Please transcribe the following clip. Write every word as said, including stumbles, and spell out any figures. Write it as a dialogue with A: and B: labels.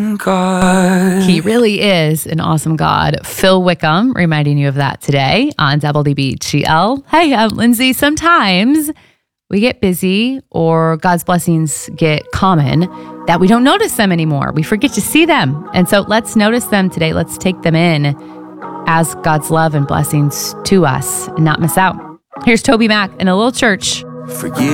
A: God.
B: He really is an awesome God. Phil Wickham reminding you of that today on W B G L. Hey, I'm Lindsay. Sometimes we get busy or God's blessings get common that we don't notice them anymore. We forget to see them. And so let's notice them today. Let's take them in as God's love and blessings to us and not miss out. Here's Toby Mac in A Little Church.
A: Forgive